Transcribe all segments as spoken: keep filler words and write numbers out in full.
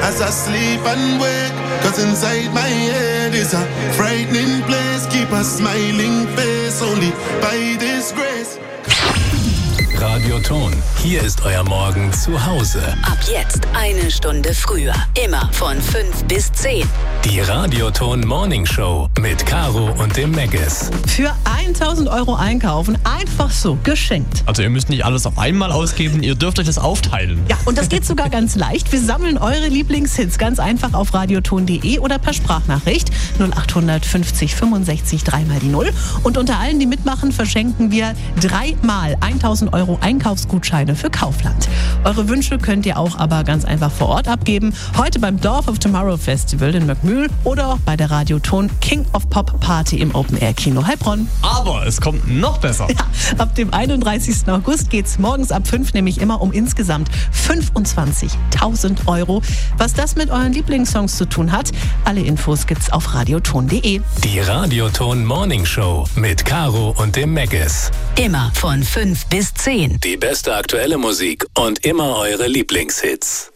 as I sleep and wake. Cause inside my head is a frightening place. Keep a smiling face only by this grace. Radioton, hier ist euer Morgen zu Hause. Ab jetzt eine Stunde früher. Immer von fünf bis zehn. Die Radioton Morning Show mit Caro und dem Meggis. Für tausend Euro einkaufen, einfach so, geschenkt. Also ihr müsst nicht alles auf einmal ausgeben, ihr dürft euch das aufteilen. Ja, und das geht sogar ganz leicht. Wir sammeln eure Lieblingshits ganz einfach auf radioton punkt de oder per Sprachnachricht null acht fünfzig fünfundsechzig dreimal die null. Und unter allen, die mitmachen, verschenken wir dreimal tausend Euro Einkaufsgutscheine für Kaufland. Eure Wünsche könnt ihr auch aber ganz einfach vor Ort abgeben. Heute beim Dorf of Tomorrow Festival in Möckmühl oder auch bei der Radioton King of Pop Party im Open Air Kino Heilbronn. Aber es kommt noch besser. Ja, ab dem einunddreißigsten August geht's morgens ab fünf nämlich immer um insgesamt fünfundzwanzigtausend Euro. Was das mit euren Lieblingssongs zu tun hat, alle Infos gibt's auf radioton punkt de. Die Radioton Morning Show mit Caro und dem Meggis. Immer von fünf bis zehn. Die beste aktuelle Musik und immer eure Lieblingshits.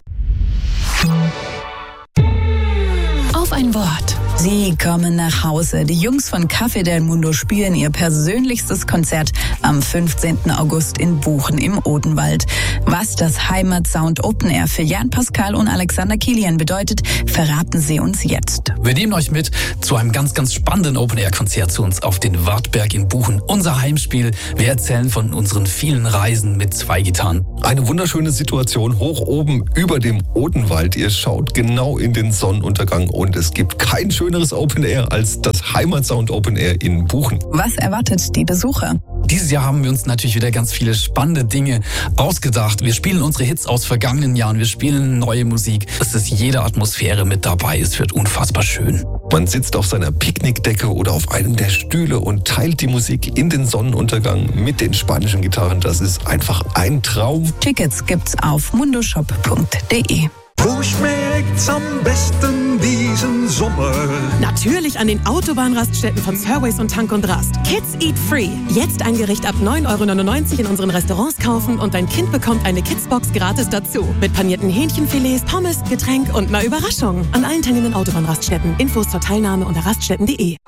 Auf ein Wort. Sie kommen nach Hause. Die Jungs von Café del Mundo spielen ihr persönlichstes Konzert am fünfzehnten August in Buchen im Odenwald. Was das Heimatsound Open Air für Jan Pascal und Alexander Kilian bedeutet, verraten sie uns jetzt. Wir nehmen euch mit zu einem ganz, ganz spannenden Open Air Konzert zu uns auf den Wartberg in Buchen. Unser Heimspiel. Wir erzählen von unseren vielen Reisen mit zwei Gitarren. Eine wunderschöne Situation hoch oben über dem Odenwald. Ihr schaut genau in den Sonnenuntergang und es gibt kein schöneres Open Air als das Heimatsound Open Air in Buchen. Was erwartet die Besucher? Dieses Jahr haben wir uns natürlich wieder ganz viele spannende Dinge ausgedacht. Wir spielen unsere Hits aus vergangenen Jahren, wir spielen neue Musik. Es ist jede Atmosphäre mit dabei, es wird unfassbar schön. Man sitzt auf seiner Picknickdecke oder auf einem der Stühle und teilt die Musik in den Sonnenuntergang mit den spanischen Gitarren. Das ist einfach ein Traum. Tickets gibt's auf mundoshop punkt de. Wo schmeckt's am besten diesen Sommer? Natürlich an den Autobahnraststätten von Surways und Tank und Rast. Kids Eat Free. Jetzt ein Gericht ab neun Euro neunundneunzig in unseren Restaurants kaufen und dein Kind bekommt eine Kidsbox gratis dazu. Mit panierten Hähnchenfilets, Pommes, Getränk und einer Überraschung. An allen teilnehmenden Autobahnraststätten. Infos zur Teilnahme unter raststätten punkt de.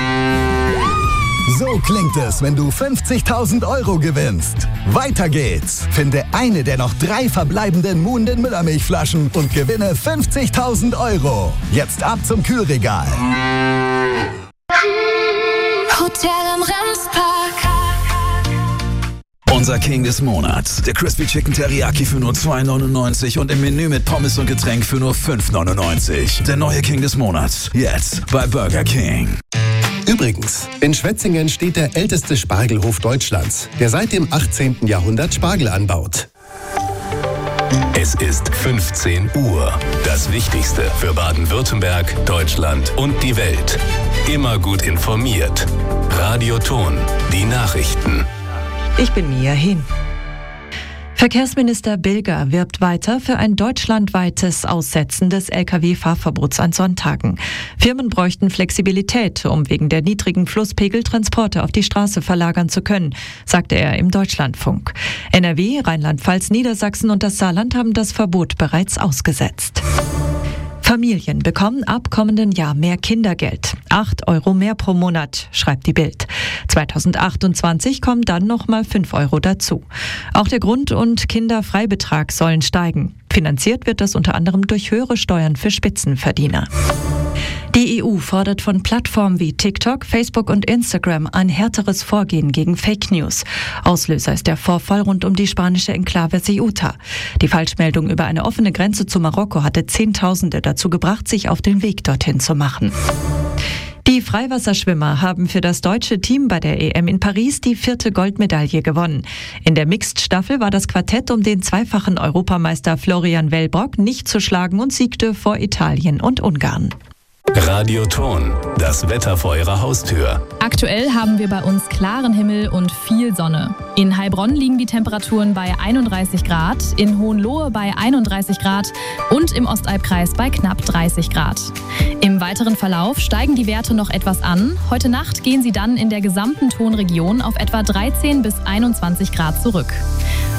So klingt es, wenn du fünfzigtausend Euro gewinnst. Weiter geht's. Finde eine der noch drei verbleibenden Moon den Müllermilchflaschen und gewinne fünfzigtausend Euro. Jetzt ab zum Kühlregal. Hotel am Ramspark. Unser King des Monats. Der Crispy Chicken Teriyaki für nur zwei neunundneunzig und im Menü mit Pommes und Getränk für nur fünf neunundneunzig. Der neue King des Monats. Jetzt bei Burger King. Übrigens, in Schwetzingen steht der älteste Spargelhof Deutschlands, der seit dem achtzehnten Jahrhundert Spargel anbaut. Es ist fünfzehn Uhr. Das Wichtigste für Baden-Württemberg, Deutschland und die Welt. Immer gut informiert. Radioton, die Nachrichten. Ich bin Mia Hin. Verkehrsminister Bilger wirbt weiter für ein deutschlandweites Aussetzen des L K W-Fahrverbots an Sonntagen. Firmen bräuchten Flexibilität, um wegen der niedrigen Flusspegel Transporte auf die Straße verlagern zu können, sagte er im Deutschlandfunk. N R W, Rheinland-Pfalz, Niedersachsen und das Saarland haben das Verbot bereits ausgesetzt. Familien bekommen ab kommenden Jahr mehr Kindergeld. Acht Euro mehr pro Monat, schreibt die Bild. zweitausendachtundzwanzig kommen dann nochmal fünf Euro dazu. Auch der Grund- und Kinderfreibetrag sollen steigen. Finanziert wird das unter anderem durch höhere Steuern für Spitzenverdiener. Die E U fordert von Plattformen wie TikTok, Facebook und Instagram ein härteres Vorgehen gegen Fake News. Auslöser ist der Vorfall rund um die spanische Enklave Ceuta. Die Falschmeldung über eine offene Grenze zu Marokko hatte Zehntausende dazu gebracht, sich auf den Weg dorthin zu machen. Die Freiwasserschwimmer haben für das deutsche Team bei der E M in Paris die vierte Goldmedaille gewonnen. In der Mixed-Staffel war das Quartett um den zweifachen Europameister Florian Wellbrock nicht zu schlagen und siegte vor Italien und Ungarn. Radioton, das Wetter vor Ihrer Haustür. Aktuell haben wir bei uns klaren Himmel und viel Sonne. In Heilbronn liegen die Temperaturen bei einunddreißig Grad, in Hohenlohe bei einunddreißig Grad und im Ostalbkreis bei knapp dreißig Grad. Im weiteren Verlauf steigen die Werte noch etwas an. Heute Nacht gehen sie dann in der gesamten Tonregion auf etwa dreizehn bis einundzwanzig Grad zurück.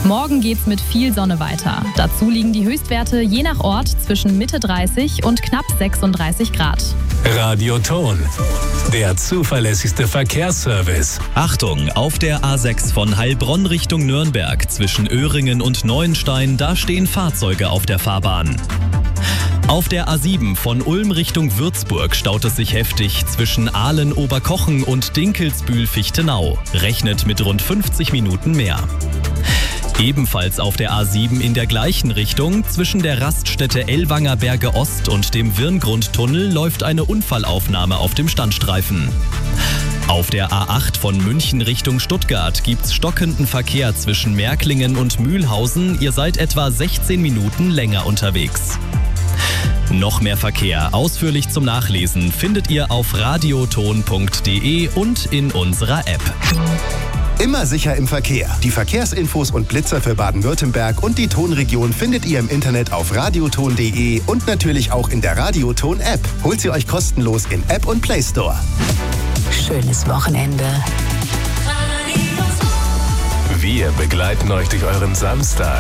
Morgen geht's mit viel Sonne weiter. Dazu liegen die Höchstwerte je nach Ort zwischen Mitte dreißig und knapp sechsunddreißig Grad. Radioton, der zuverlässigste Verkehrsservice. Achtung, auf der A sechs von Heilbronn Richtung Nürnberg zwischen Öhringen und Neuenstein, da stehen Fahrzeuge auf der Fahrbahn. Auf der A sieben von Ulm Richtung Würzburg staut es sich heftig zwischen Aalen-Oberkochen und Dinkelsbühl-Fichtenau. Rechnet mit rund fünfzig Minuten mehr. Ebenfalls auf der A sieben in der gleichen Richtung zwischen der Raststätte Ellwanger Berge Ost und dem Wirngrundtunnel läuft eine Unfallaufnahme auf dem Standstreifen. Auf der A acht von München Richtung Stuttgart gibt's stockenden Verkehr zwischen Märklingen und Mühlhausen. Ihr seid etwa sechzehn Minuten länger unterwegs. Noch mehr Verkehr ausführlich zum Nachlesen findet ihr auf radioton punkt de und in unserer App. Immer sicher im Verkehr. Die Verkehrsinfos und Blitzer für Baden-Württemberg und die Tonregion findet ihr im Internet auf radioton punkt de und natürlich auch in der Radioton-App. Holt sie euch kostenlos in App und Play Store. Schönes Wochenende. Wir begleiten euch durch euren Samstag.